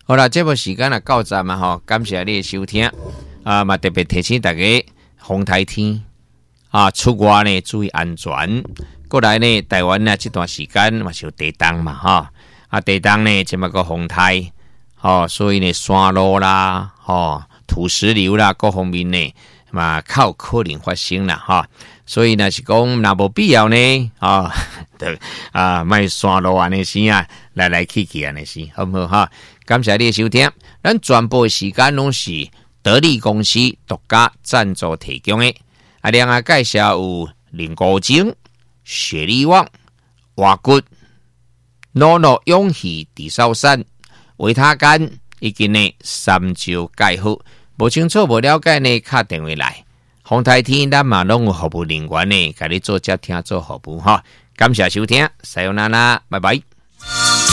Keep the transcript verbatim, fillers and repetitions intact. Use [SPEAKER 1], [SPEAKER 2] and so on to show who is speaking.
[SPEAKER 1] 好啦，这部时间啊到站嘛吼，感谢你的收听啊，嘛特别提醒大家风台天啊，出外呢注意安全。过来呢，台湾呢这段时间嘛是有地震嘛哈，啊地震呢这么个风台，哦，所以呢山路啦，哦土石流啦，各方面呢嘛较有可能发生啦哈，所以呢是讲若无必要呢啊，对啊，卖山路安尼先啊，来来去去安尼先，好不好哈？感谢你的收听，咱全部时间拢是得力公司独家赞助提供的。啊，另外介绍有林古精、雪利旺、瓦骨、诺诺勇气地sau山、维他干以及呢三椒钙护。无清楚无了解呢，打电话来。风台天咱嘛拢有服务人员呢，甲你做接听做服务哈。感谢收听，さよなら，拜拜。